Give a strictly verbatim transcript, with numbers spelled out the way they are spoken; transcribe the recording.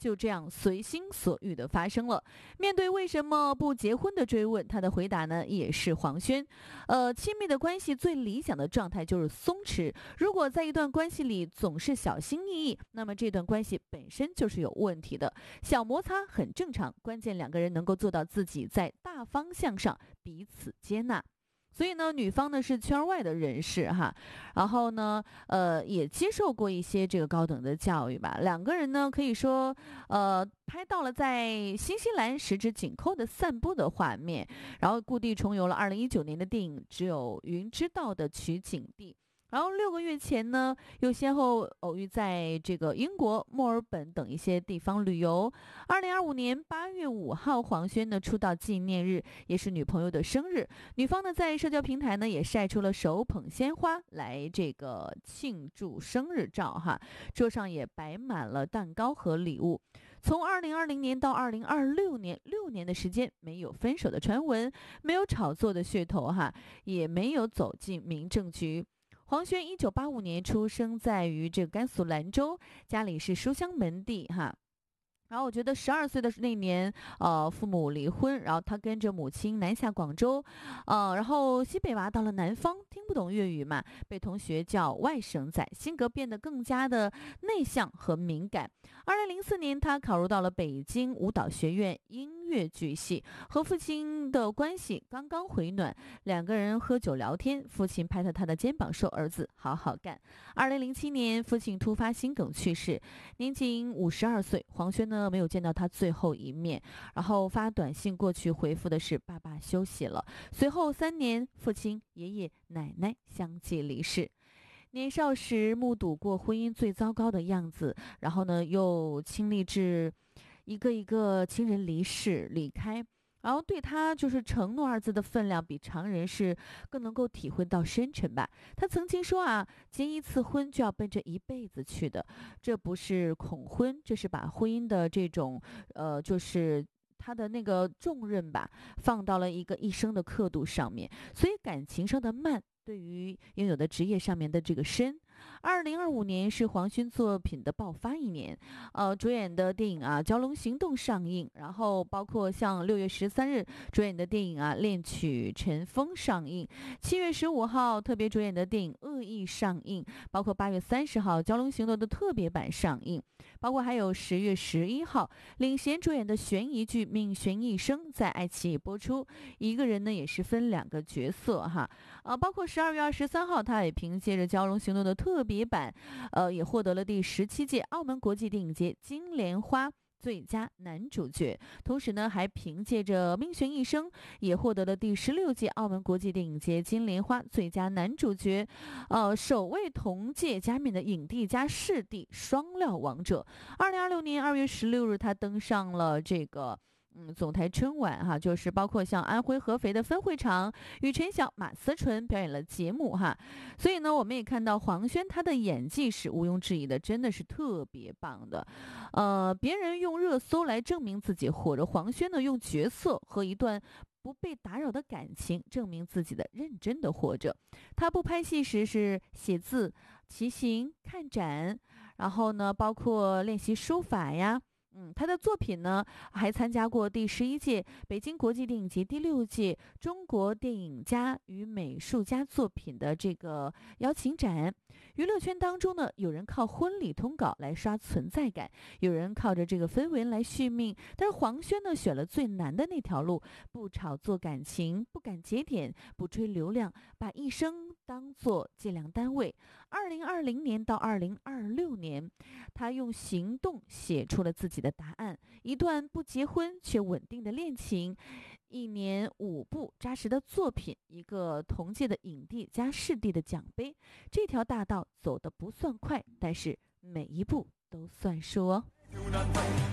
就这样随心所欲的发生了。面对为什么不结婚的追问，他的回答呢也是黄轩，呃，亲密的关系最理想的状态就是松弛。如果在一段关系里总是小心翼翼，那么这段关系本身就是有问题的。小摩擦很正常，关键两个人能够做到自己在大方向上彼此接纳。所以呢，女方呢是圈外的人士哈，然后呢，呃，也接受过一些这个高等的教育吧。两个人呢，可以说，呃，拍到了在新西兰十指紧扣的散步的画面，然后故地重游了二零一九年的电影《只有云知道》的取景地。然后六个月前呢，又先后偶遇在这个英国、墨尔本等一些地方旅游。二零二五年八月五号，黄轩的出道纪念日，也是女朋友的生日。女方呢在社交平台呢也晒出了手捧鲜花来这个庆祝生日照哈，桌上也摆满了蛋糕和礼物。从二零二零年到二零二六年，六年的时间，没有分手的传闻，没有炒作的噱头哈，也没有走进民政局。黄轩一九八五年出生在于这个甘肃兰州，家里是书香门第哈。然后我觉得十二岁的那年，呃，父母离婚，然后他跟着母亲南下广州，呃，然后西北娃到了南方，听不懂粤语嘛，被同学叫外省仔，性格变得更加的内向和敏感。二零零四年，他考入到了北京舞蹈学院音乐剧系，和父亲的关系刚刚回暖，两个人喝酒聊天，父亲拍着他的肩膀说：“儿子，好好干。”二零零七年，父亲突发心梗去世，年仅五十二岁。黄轩呢没有见到他最后一面，然后发短信过去回复的是爸爸休息了。随后三年，父亲、爷爷、奶奶相继离世。年少时目睹过婚姻最糟糕的样子，然后呢又亲历至一个一个亲人离世离开，然后对他就是承诺二字的分量比常人是更能够体会到深沉吧。他曾经说啊，结一次婚就要奔着一辈子去的，这不是恐婚，这是把婚姻的这种呃就是他的那个重任吧放到了一个一生的刻度上面。所以感情上的慢对于拥有的职业上面的这个深。二零二五年是黄轩作品的爆发一年，呃，主演的电影啊《蛟龙行动》上映，然后包括像六月十三日主演的电影啊《恋曲尘封》上映，七月十五号特别主演的电影《恶意》上映，包括八月三十号《蛟龙行动》的特别版上映，包括还有十月十一号领衔主演的悬疑剧《命悬一生》在爱奇艺播出，一个人呢也是分两个角色哈，啊，包括十二月二十三号他也凭借着《蛟龙行动》的特别版，呃，也获得了第十七届澳门国际电影节金莲花最佳男主角，同时呢，还凭借着《命悬一生》也获得了第十六届澳门国际电影节金莲花最佳男主角，呃，首位同届加冕的影帝加视帝双料王者。二零二六年二月十六日，他登上了这个。嗯，总台春晚哈，就是包括像安徽合肥的分会场，与陈晓、马思纯表演了节目哈，所以呢，我们也看到黄轩他的演技是毋庸置疑的，真的是特别棒的。呃，别人用热搜来证明自己活着，黄轩呢用角色和一段不被打扰的感情证明自己的认真的活着。他不拍戏时是写字、骑行、看展，然后呢，包括练习书法呀。嗯，他的作品呢，还参加过第十一届北京国际电影节、第六届中国电影家与美术家作品的这个邀请展。娱乐圈当中呢，有人靠婚礼通稿来刷存在感，有人靠着这个绯闻来续命，但是黄轩呢，选了最难的那条路，不炒作感情，不赶节点，不追流量，把一生当作计量单位。二零二零年到二零二六年，他用行动写出了自己的答案，一段不结婚却稳定的恋情，一年五部扎实的作品，一个同届的影帝加视帝的奖杯。这条大道走得不算快，但是每一步都算数哦。